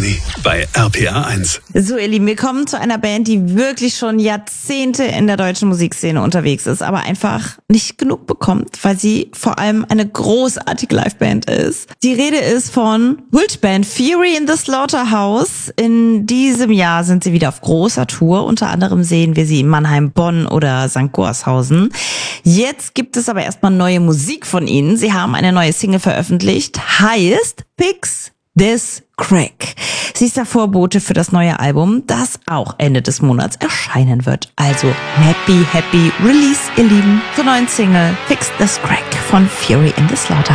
Family bei RPA 1. So, ihr Lieben, wir kommen zu einer Band, die wirklich schon Jahrzehnte in der deutschen Musikszene unterwegs ist, aber einfach nicht genug bekommt, weil sie vor allem eine großartige Liveband ist. Die Rede ist von Kultband Fury in the Slaughterhouse. In diesem Jahr sind sie wieder auf großer Tour. Unter anderem sehen wir sie in Mannheim, Bonn oder St. Gorshausen. Jetzt gibt es aber erstmal neue Musik von ihnen. Sie haben eine neue Single veröffentlicht, heißt Fix This Crack. Sie ist der Vorbote für das neue Album, das auch Ende des Monats erscheinen wird. Also happy Release, ihr Lieben, zur neuen Single Fix This Crack von Fury in the Slaughterhouse.